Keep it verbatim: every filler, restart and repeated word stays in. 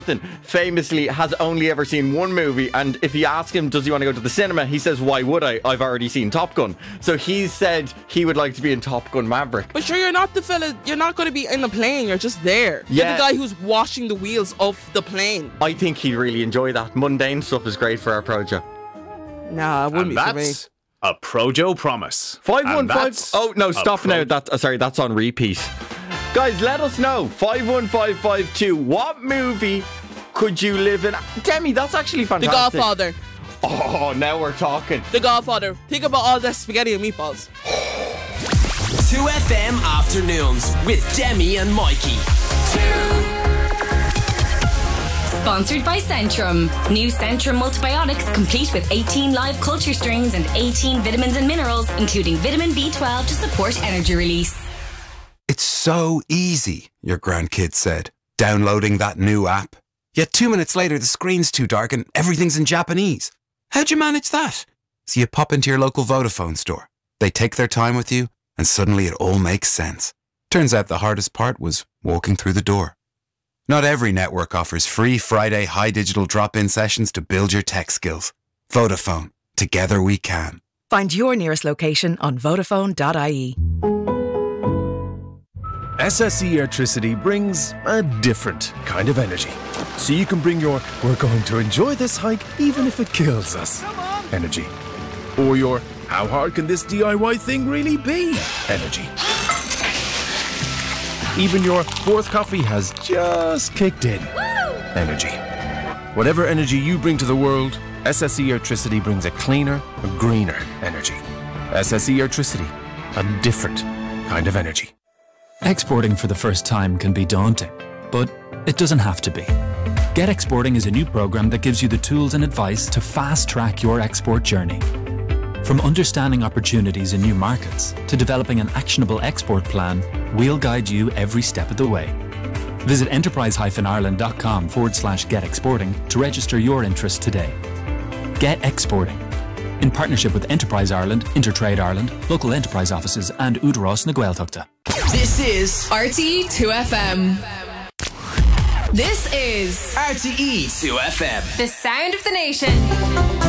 famously has only ever seen one movie, and if you ask him does he want to go to the cinema, he says, why would I? I've already seen Top Gun. So he said he would like to be in Top Gun Maverick. But sure, you're not the fella, you're not going to be in the plane, you're just there. Yeah. You're the guy who's washing the wheels of the plane. I think he'd really enjoy that. Mundane stuff is great for our Projo. Nah, it wouldn't And be for me. that's a Projo promise. five one And five. that's Oh no, a stop Pro- now. That, oh, sorry, that's on repeat. Guys, let us know. five one five five two. What movie could you live in? Demi, that's actually The fantastic. Godfather. Oh, now we're talking. The Godfather. Think about all the spaghetti and meatballs. two F M Afternoons with Demi and Mikey. Sponsored by Centrum. New Centrum multibiotics complete with eighteen live culture strains and eighteen vitamins and minerals, including vitamin B twelve to support energy release. It's so easy, your grandkid said, downloading that new app. Yet two minutes later, the screen's too dark and everything's in Japanese. How'd you manage that? So you pop into your local Vodafone store. They take their time with you, and suddenly it all makes sense. Turns out the hardest part was walking through the door. Not every network offers free Friday high digital drop-in sessions to build your tech skills. Vodafone. Together we can. Find your nearest location on Vodafone dot I E. S S E Airtricity brings a different kind of energy. So you can bring your "we're going to enjoy this hike even if it kills us" energy. Or your "how hard can this D I Y thing really be" energy. Even your fourth coffee has just kicked in energy. Whatever energy you bring to the world, S S E Airtricity brings a cleaner, a greener energy. S S E Airtricity, a different kind of energy. Exporting for the first time can be daunting, but it doesn't have to be. Get Exporting is a new program that gives you the tools and advice to fast-track your export journey. From understanding opportunities in new markets to developing an actionable export plan, we'll guide you every step of the way. Visit enterprise-ireland.com forward slash get exporting to register your interest today. Get Exporting. In partnership with Enterprise Ireland, Intertrade Ireland, local enterprise offices and Údarás na Gaeltachta. This is R T E two F M. This is R T E two F M. the sound of the nation.